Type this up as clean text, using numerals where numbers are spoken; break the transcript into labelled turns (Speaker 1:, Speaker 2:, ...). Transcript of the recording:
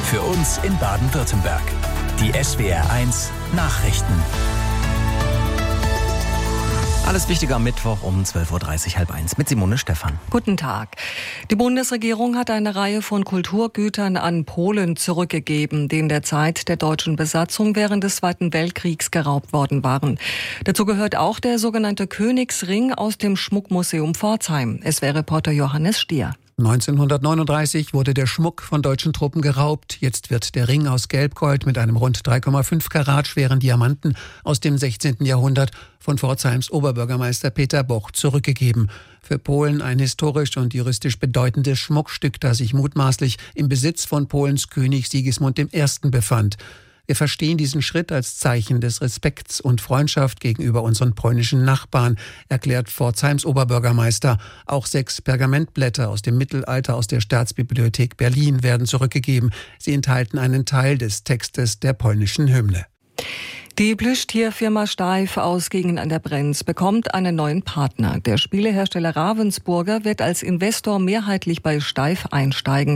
Speaker 1: Für uns in Baden-Württemberg. Die SWR1 Nachrichten. Alles Wichtige am Mittwoch um 12.30 Uhr, 12:30 mit Simone Stephan.
Speaker 2: Guten Tag. Die Bundesregierung hat eine Reihe von Kulturgütern an Polen zurückgegeben, die in der Zeit der deutschen Besatzung während des Zweiten Weltkriegs geraubt worden waren. Dazu gehört auch der sogenannte Königsring aus dem Schmuckmuseum Pforzheim. SWR-Reporter Johannes Stier.
Speaker 3: 1939 wurde der Schmuck von deutschen Truppen geraubt. Jetzt wird der Ring aus Gelbgold mit einem rund 3,5 Karat schweren Diamanten aus dem 16. Jahrhundert von Pforzheims Oberbürgermeister Peter Boch zurückgegeben. Für Polen ein historisch und juristisch bedeutendes Schmuckstück, das sich mutmaßlich im Besitz von Polens König Sigismund I. befand. Wir verstehen diesen Schritt als Zeichen des Respekts und Freundschaft gegenüber unseren polnischen Nachbarn, erklärt Pforzheims Oberbürgermeister. Auch 6 Pergamentblätter aus dem Mittelalter aus der Staatsbibliothek Berlin werden zurückgegeben. Sie enthalten einen Teil des Textes der polnischen Hymne.
Speaker 2: Die Plüschtierfirma Steiff aus Gingen an der Brenz bekommt einen neuen Partner. Der Spielehersteller Ravensburger wird als Investor mehrheitlich bei Steiff einsteigen.